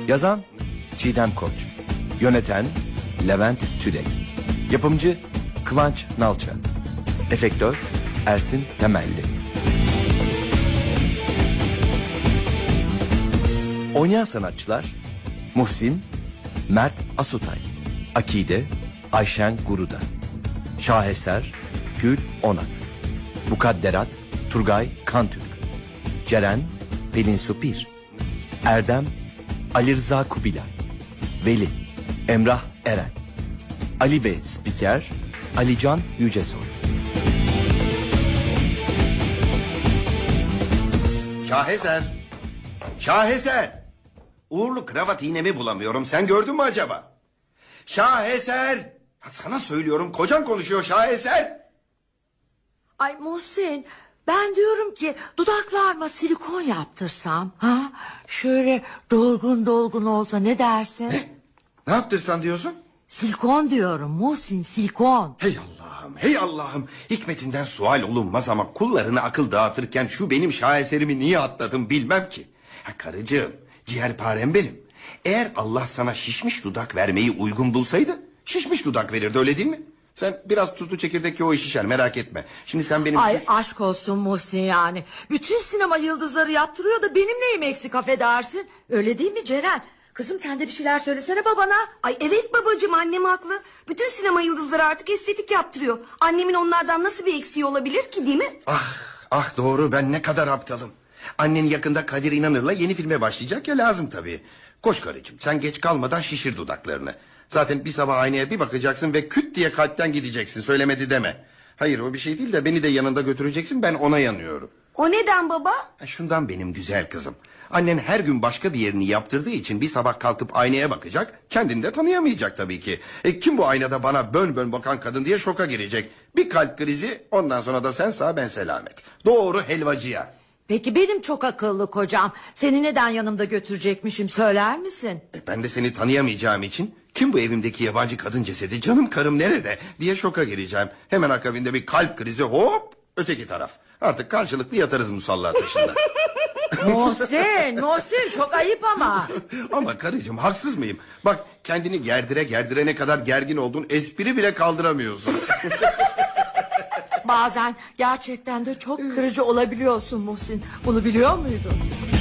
Yazan Çiğdem Koç. Yöneten Levent Tülek. Yapımcı Kıvanç Nalça. Efektör Ersin Temelli. Oynayan sanatçılar Muhsin Mert Asutay, Akide Ayşen Guruda, Şaheser Gül Onat, Mukadderat Turgay Kantürk, Ceren Pelin Supir, Erdem Ali Rıza Kubilay, Veli Emrah Eren, Ali ve Spiker Alican Yücesoy. Şaheser. Şaheser. Uğurlu kravat iğnemi bulamıyorum. Sen gördün mü acaba? Şaheser. Ya sana söylüyorum, kocan konuşuyor Şaheser. Ay Muhsin, ben diyorum ki dudaklarıma silikon yaptırsam. Ha? Şöyle dolgun dolgun olsa ne dersin? Ne yaptırsan diyorsun? Silikon diyorum Muhsin, silikon. Hey Allah'ım, hey Allah'ım. Hikmetinden sual olunmaz ama kullarına akıl dağıtırken şu benim şaheserimi niye atladım bilmem ki. Ha, karıcığım, ciğerparem benim. Eğer Allah sana şişmiş dudak vermeyi uygun bulsaydı şişmiş dudak verirdi, öyle değil mi? Sen biraz tuzlu çekirdek ye, o iş şişer, merak etme. Şimdi sen benim... Ay aşk olsun Muhsin yani. Bütün sinema yıldızları yaptırıyor da benim neyim eksik affedersin. Öyle değil mi Ceren? Kızım sen de bir şeyler söylesene babana. Ay evet babacığım, annem haklı. Bütün sinema yıldızları artık estetik yaptırıyor. Annemin onlardan nasıl bir eksiği olabilir ki, değil mi? Ah doğru, ben ne kadar aptalım. Annen yakında Kadir İnanır'la yeni filme başlayacak ya, lazım tabii. Koş karıcığım, sen geç kalmadan şişir dudaklarını. Zaten bir sabah aynaya bir bakacaksın ve küt diye kalpten gideceksin, söylemedi deme. Hayır, o bir şey değil de beni de yanında götüreceksin, ben ona yanıyorum. O neden baba? Şundan benim güzel kızım. Annen her gün başka bir yerini yaptırdığı için bir sabah kalkıp aynaya bakacak, kendini de tanıyamayacak tabii ki. Kim bu aynada bana bön bön bakan kadın diye şoka girecek. Bir kalp krizi, ondan sonra da sen sağ ben selamet. Doğru helvacıya. Peki benim çok akıllı kocam seni neden yanımda götürecekmişim, söyler misin? Ben de seni tanıyamayacağım için kim bu evimdeki yabancı kadın cesedi, canım karım nerede diye şoka gireceğim. Hemen akabinde bir kalp krizi, hop öteki taraf. Artık karşılıklı yatarız musalla taşında. Muhsin çok ayıp ama. Ama karıcığım, haksız mıyım? Bak, kendini gerdire ne kadar gergin oldun, espri bile kaldıramıyorsun. Bazen gerçekten de çok kırıcı olabiliyorsun Muhsin. Bunu biliyor muydun?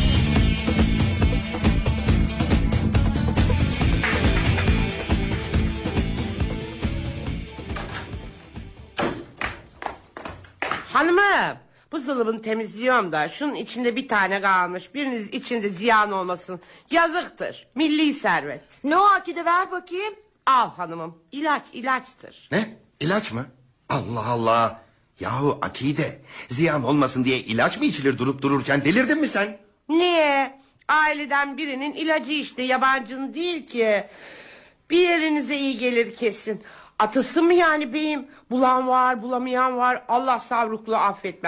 Hanımım, buzdolabını temizliyorum da şunun içinde bir tane kalmış. Biriniz içinde ziyan olmasın. Yazıktır. Milli servet. Ne o Akide, ver bakayım. Al hanımım. İlaçtır. Ne? İlaç mı? Allah Allah. Yahu Akide, ziyan olmasın diye ilaç mı içilir durup dururken, delirdin mi sen? Niye? Aileden birinin ilacı işte, yabancının değil ki. Bir yerinize iyi gelir kesin. Atısı mı yani beyim? Bulan var, bulamayan var. Allah savruklu affetmez.